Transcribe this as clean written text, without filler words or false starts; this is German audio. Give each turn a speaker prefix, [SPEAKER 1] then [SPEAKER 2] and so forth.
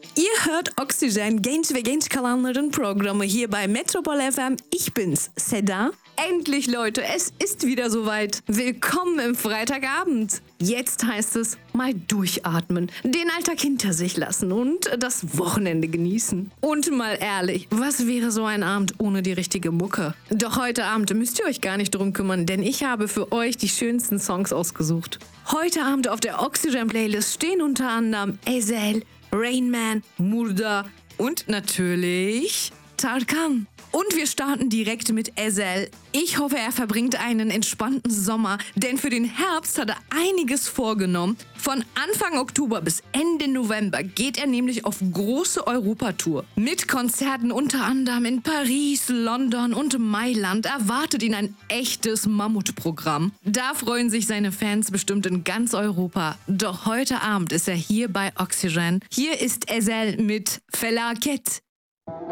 [SPEAKER 1] Ihr hört Oxygen, genç ve genç kalanların Programme hier bei Metropol FM. Ich bin's, Seda. Endlich, Leute, es ist wieder soweit. Willkommen im Freitagabend. Jetzt heißt es, mal durchatmen, den Alltag hinter sich lassen und das Wochenende genießen. Und mal ehrlich, was wäre so ein Abend ohne die richtige Mucke? Doch heute Abend müsst ihr euch gar nicht drum kümmern, denn ich habe für euch die schönsten Songs ausgesucht. Heute Abend auf der Oxygen-Playlist stehen unter anderem Ezel, Rain Man, Murda und natürlich Tarkan. Und wir starten direkt mit Ezel. Ich hoffe, er verbringt einen entspannten Sommer, denn für den Herbst hat er einiges vorgenommen. Von Anfang Oktober bis Ende November geht er nämlich auf große Europatour. Mit Konzerten unter anderem in Paris, London und Mailand erwartet ihn ein echtes Mammutprogramm. Da freuen sich seine Fans bestimmt in ganz Europa. Doch heute Abend ist er hier bei Oxygen. Hier ist Ezel mit Felaket.